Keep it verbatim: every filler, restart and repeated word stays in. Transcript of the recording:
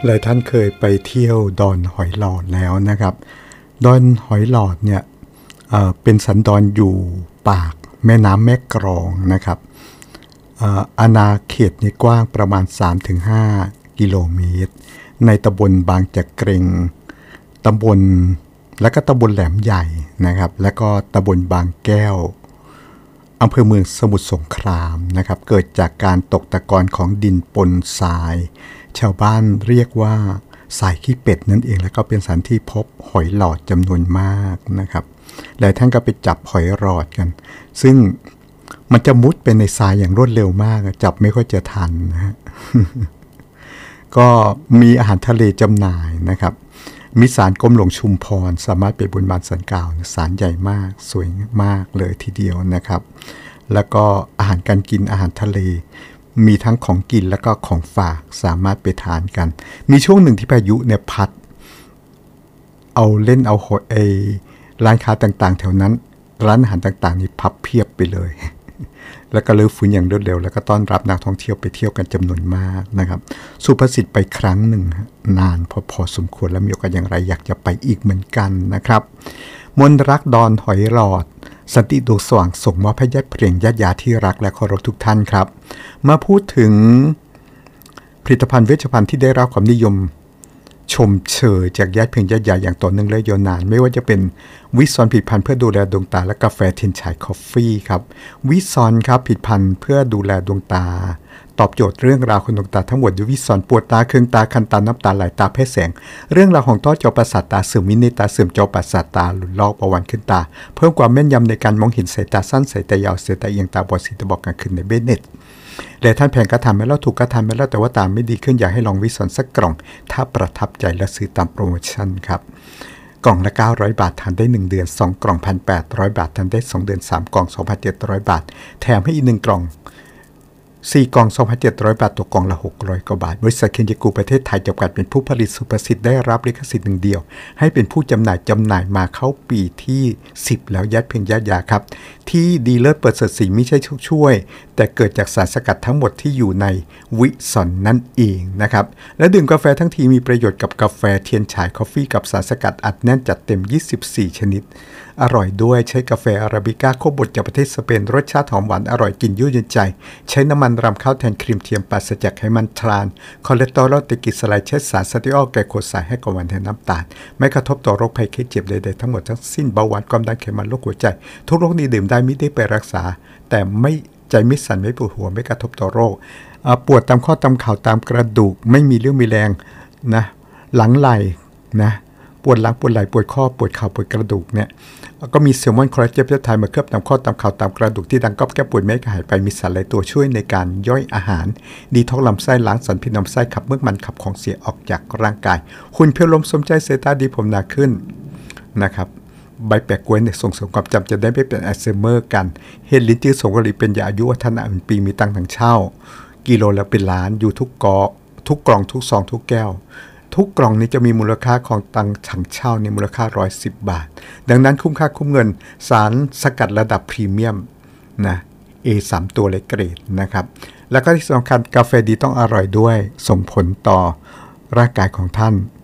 หลายท่านเคยไปเที่ยวดอนหอยหลอดแล้วนะครับดอนหอยหลอดเนี่ย เอ่อ เป็นสันดอนอยู่ปากแม่น้ำแม่กลองนะครับอาณาเขตนี่กว้างประมาณ สามถึงห้า กิโลเมตรในตำบลบางจักริงตำบลและก็ตำบลแหลมใหญ่นะครับและก็ตำบลบางแก้วอำเภอเมืองสมุทรสงครามนะครับเกิดจากการตกตะกอนของดินปนทรายชาวบ้านเรียกว่าสายขี้เป็ดนั่นเองแล้วก็เป็นสถานที่พบหอยหลอดจำนวนมากนะครับหลายท่านก็ไปจับหอยหลอดกันซึ่งมันจะมุดไปในทรายอย่างรวดเร็วมากจับไม่ค่อยจะทันนะฮะ ก็มีอาหารทะเลจำหน่ายนะครับมีศาลกรมหลวงชุมพรสามารถไปบนบานศาลกล่าวศาลใหญ่มากสวยมากเลยทีเดียวนะครับแล้วก็อาหารการกินอาหารทะเลมีทั้งของกินแล้วก็ของฝากสามารถไปทานกันมีช่วงหนึ่งที่พายุเนี่ยพัดเอาเล่นเอาไอ้ร้านค้าต่างๆแถวนั้นร้านอาหารต่างๆนี่พับเพียบไปเลย แล้วก็รื้อฟื้นอย่างรวดเร็วแล้วก็ต้อนรับนักท่องเที่ยวไปเที่ยวกันจำนวนมากนะครับสุภาษิตไปครั้งหนึ่งนานพอพอสมควรแล้วมีโอกาสอย่างไรอยากจะไปอีกเหมือนกันนะครับมนรักดอนหอยหลอดสันติดวงสว่างส่งมอบให้ญาติเพลงญาติยาที่รักและเคารพทุกท่านครับมาพูดถึงผลิตภัณฑ์เวชภัณฑ์ที่ได้รับความนิยมชมเชยจากญาติเพียงญาติยาอย่างต่อเนื่องและยาวนานไม่ว่าจะเป็นวิซอนผลิตภัณฑ์เพื่อดูแลดวงตาและกาแฟเทียนฉายคอฟฟี่ครับวิซอนครับผลิตภัณฑ์เพื่อดูแลดวงตาตอบโจทย์เรื่องราวของดวงตาทั้งหมดด้วยวิซอนปวดตาเคืองตาคันตาน้ำตาไหลตาแพ้แสงเรื่องราวของต้อจอประสาทตาเสื่อมวินิตาเสื่อมจอประสาทตาหลุดลอกประวันขึ้นตาเพิ่มความแม่นยำในการมองเห็นสายตาสั้นสายตายาวสายตาเอียงตาบอดสีตาบอดกลางคืนในเบเน็ตและท่านแพงก็ทำไม่แล้วถูกก็ทำไม่แล้วแต่ว่าตามไม่ดีขึ้นอยากให้ลองวิซอนสักกล่องถ้าประทับใจและซื้อตามโปรโมชั่นครับกล่องละเก้าร้อยบาททานได้หนึ่งเดือนสองกล่อง หนึ่งพันแปดร้อย บาททานได้สองเดือนสามกล่อง สองพันเจ็ดร้อย บาทแถมให้อีกหนึ่งกล่องสี่กล่อง สองพันเจ็ดร้อย บาทตกกล่องละหกร้อยกว่าบาทบริษัทเคนจิกุประเทศไทยจำกัดเป็นผู้ผลิตสุภสิทธิ์ได้รับลิขสิทธิ์หนึ่งเดียวให้เป็นผู้จำหน่ายจำหน่ายมาเข้าปีที่สิบแล้วยัดเพียงยัดยาครับที่ดีเลิศเปิดเสริฐสีไม่ใช่ช่วยแต่เกิดจากสารสกัดทั้งหมดที่อยู่ในวิซอนนั่นเองนะครับและดื่มกาแฟทั้งทีมีประโยชน์กับกาแฟเทียนฉายคอฟฟี่กับสารสกัดอัดแน่นจัดเต็มยี่สิบสี่ชนิดอร่อยด้วยใช้กาแฟอาราบิก้าโคบดจากประเทศสเปนรสชาติหอมหวานอร่อยกินยุ่ยเย็นใจใช้น้ำมันรำข้าวแทนครีมเทียมปราศจากไขมันทรานคอเลสเตอรอลตะกิสไลด์ใช้สารสเตียรอลแกลโคไซด์ให้กับวันแทนน้ำตาลไม่กระทบต่อโรคภัยไข้เจ็บใดๆทั้งหมดทั้งสิ้นเบาหวานความดันไขมันโรคหัวใจทุกโรคนี้ดื่มได้ไม่ได้ไปรักษาแต่ไม่ใจไม่สั่นไม่ปวดหัวไม่กระทบต่อโรคปวดตามข้อตามเข่าตามกระดูกไม่มีเรี่ยวมีแรงนะหลังไหล่นะปวดหลังปวดไหล่ปวดข้อปวดเข่าปวดกระดูกเนี่ยก็มีเซลมอนคอลลาเจนไทยมาเคลือบตามข้อตามเข่าตามกระดูกที่ดังก๊อบแก้ปวดไม่หายไปมีสารหลายตัวช่วยในการย่อยอาหารดีท็อกลำไส้ล้างสารพิษลำไส้ขับเมือกมันขับของเสียออกจากร่างกายหุ่นเพรียวลมสมใจสายตาดีผมหนาขึ้นนะครับใบแปะกล้วยเนี่ยส่งเสริมความจำจะได้ไม่เป็นอัลไซเมอร์กันเห็ดลิ้นจือสงกะหรี่เป็นยาอายุวัฒนะเป็นปีมีตังค์ถังเช่ากิโลละเป็นล้านอยู่ทุกกอทุกกล่องทุกซองทุกแก้วทุกกล่องนี้จะมีมูลค่าของตังถังเช่าในมูลค่าหนึ่งร้อยสิบบาทดังนั้นคุ้มค่าคุ้มเงินสารสกัดระดับพรีเมียมนะ เอ สาม ตัวเลยเกรดนะครับแล้วก็ที่สำคัญกาแฟดีต้องอร่อยด้วยส่งผลต่อร่างกายของท่าน